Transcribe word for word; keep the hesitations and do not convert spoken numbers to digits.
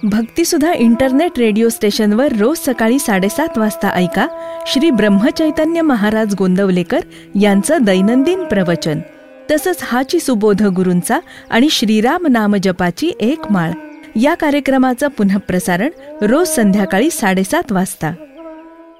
भक्तिसुधा internet radio स्टेशनवर रोज सकाळी साडेसात वाजता ऐका श्री ब्रह्मचैतन्य महाराज गोंदवलेकर यांचं दैनंदिन प्रवचन. तसंच हाची सुबोध गुरूंचा आणि श्रीराम नाम जपाची एक माळ या कार्यक्रमाचं पुनःप्रसारण रोज संध्याकाळी साडेसात वाजता.